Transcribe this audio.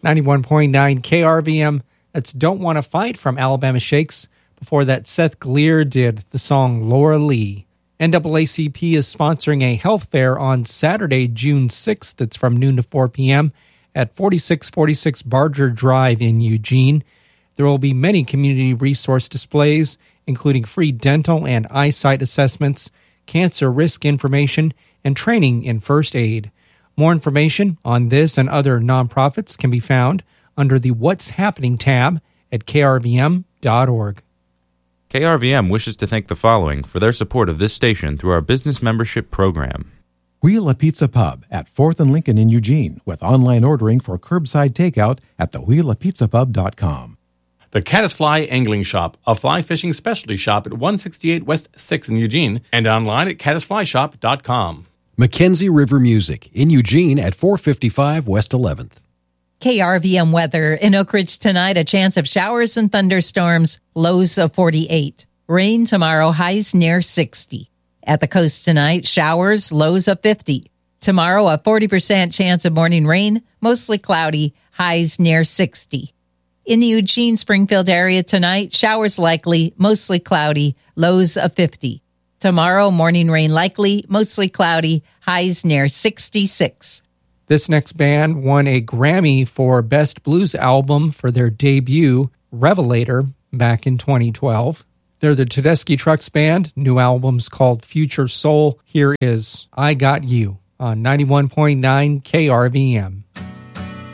91.9 KRVM. That's Don't Wanna Fight from Alabama Shakes. Before that, Seth Gleer did the song Laura Lee. NAACP is sponsoring a health fair on Saturday, June 6th. That's from noon to 4 p.m. at 4646 Barger Drive in Eugene. There will be many community resource displays, including free dental and eyesight assessments, cancer risk information, and training in first aid. More information on this and other nonprofits can be found under the What's Happening tab at krvm.org. KRVM wishes to thank the following for their support of this station through our business membership program. Wheel a Pizza Pub at 4th and Lincoln in Eugene with online ordering for curbside takeout at thewheelapizzapub.com. The Caddisfly Angling Shop, a fly fishing specialty shop at 168 West 6 in Eugene, and online at caddisflyshop.com. Mackenzie River Music in Eugene at 455 West 11th. KRVM weather. In Oak Ridge tonight, a chance of showers and thunderstorms, lows of 48. Rain tomorrow, highs near 60. At the coast tonight, showers, lows of 50. Tomorrow, a 40% chance of morning rain, mostly cloudy, highs near 60. In the Eugene-Springfield area tonight, showers likely, mostly cloudy, lows of 50. Tomorrow, morning rain likely, mostly cloudy, highs near 66. This next band won a Grammy for Best Blues Album for their debut, Revelator, back in 2012. They're the Tedeschi Trucks Band. New album's called Future Soul. Here is I Got You on 91.9 KRVM.